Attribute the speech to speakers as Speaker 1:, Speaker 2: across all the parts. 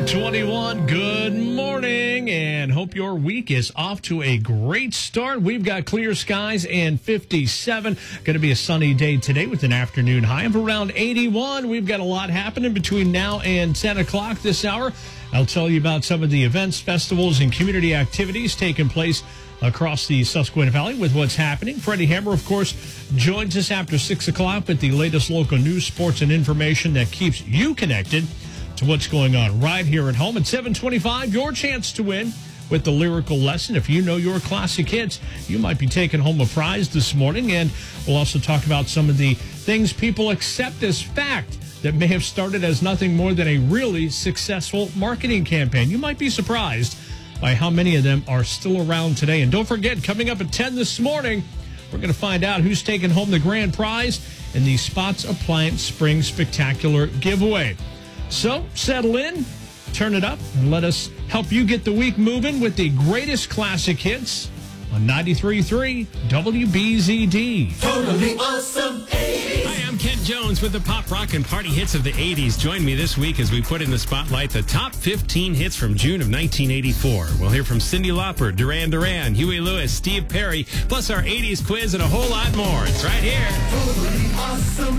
Speaker 1: 7:21. Good morning, and hope your week is off to a great start. We've got clear skies and 57. Going to be a sunny day today with an afternoon high of around 81. We've got a lot happening between now and 10 o'clock this hour. I'll tell you about some of the events, festivals, and community activities taking place across the Susquehanna Valley with what's happening. Freddie Hammer, of course, joins us after 6 o'clock with the latest local news, sports, and information that keeps you connected to what's going on right here at home. At 7:25, your chance to win with the lyrical lesson. If you know your classic hits, you might be taking home a prize this morning. And we'll also talk about some of the things people accept as fact that may have started as nothing more than a really successful marketing campaign. You might be surprised by how many of them are still around today. And don't forget, coming up at 10 this morning, we're going to find out who's taking home the grand prize in the Spots Appliance Spring Spectacular giveaway. So settle in, turn it up, and let us help you get the week moving with the greatest classic hits on 93.3 WBZD.
Speaker 2: Totally awesome 80s.
Speaker 3: Hi, I'm Kent Jones with the pop, rock, and party hits of the 80s. Join me this week as we put in the spotlight the top 15 hits from June of 1984. We'll hear from Cyndi Lauper, Duran Duran, Huey Lewis, Steve Perry, plus our 80s quiz and a whole lot more. It's right here.
Speaker 2: Totally awesome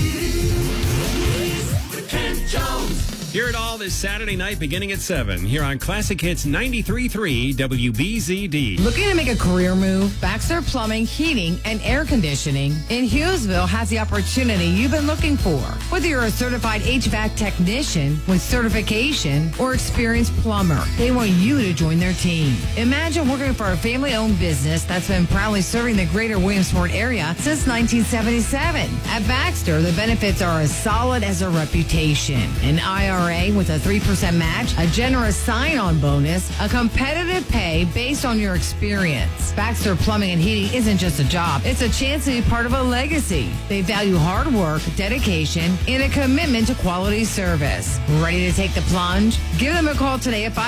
Speaker 2: 80s with Kent Jones.
Speaker 3: Hear it all this Saturday night beginning at 7 here on Classic Hits 93.3 WBZD.
Speaker 4: Looking to make a career move? Baxter Plumbing, Heating, and Air Conditioning in Hughesville has the opportunity you've been looking for. Whether you're a certified HVAC technician with certification or experienced plumber, they want you to join their team. Imagine working for a family-owned business that's been proudly serving the greater Williamsport area since 1977. At Baxter, the benefits are as solid as a reputation. An IRA with a 3% match, a generous sign-on bonus, a competitive pay based on your experience. Baxter Plumbing and Heating isn't just a job. It's a chance to be part of a legacy. They value hard work, dedication, and a commitment to quality service. Ready to take the plunge? Give them a call today at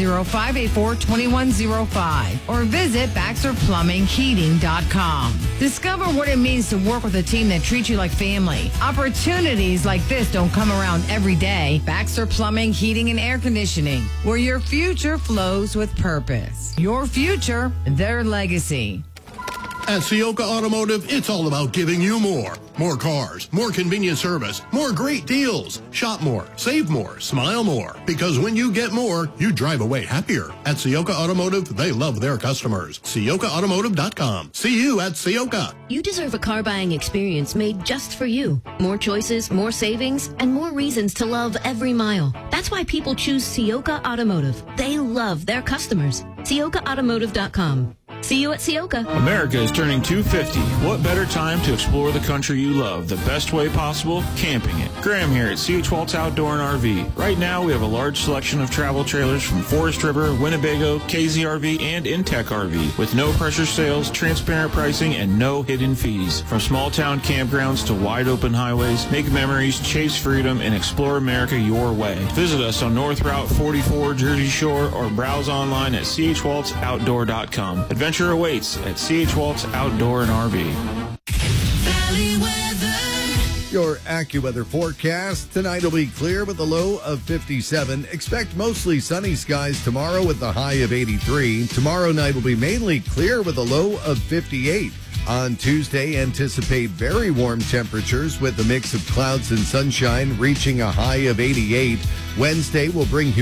Speaker 4: 570-584-2105 or visit BaxterPlumbingHeating.com. Discover what it means to work with a team that treats you like family. Opportunities like this don't come around every day. Baxter Plumbing, Heating, and Air Conditioning, where your future flows with purpose. Your future, their legacy.
Speaker 5: At Ciocca Automotive, it's all about giving you more. More cars, more convenient service, more great deals. Shop more, save more, smile more. Because when you get more, you drive away happier. At Ciocca Automotive, they love their customers. CioccaAutomotive.com. See you at Ciocca.
Speaker 6: You deserve a car buying experience made just for you. More choices, more savings, and more reasons to love every mile. That's why people choose Ciocca Automotive. They love their customers. CioccaAutomotive.com. See you at Ciocca.
Speaker 7: America is turning 250. What better time to explore the country you love? The best way possible? Camping it. Graham here at C.H. Waltz Outdoor and RV. Right now, we have a large selection of travel trailers from Forest River, Winnebago, KZRV, and Intech RV with no pressure sales, transparent pricing, and no hidden fees. From small town campgrounds to wide open highways, make memories, chase freedom, and explore America your way. Visit us on North Route 44, Jersey Shore, or browse online at chwaltzoutdoor.com. Adventure awaits at C.H. Waltz Outdoor and RV.
Speaker 2: Valley weather.
Speaker 8: Your AccuWeather forecast. Tonight will be clear with a low of 57. Expect mostly sunny skies tomorrow with a high of 83. Tomorrow night will be mainly clear with a low of 58. On Tuesday, anticipate very warm temperatures with a mix of clouds and sunshine reaching a high of 88. Wednesday will bring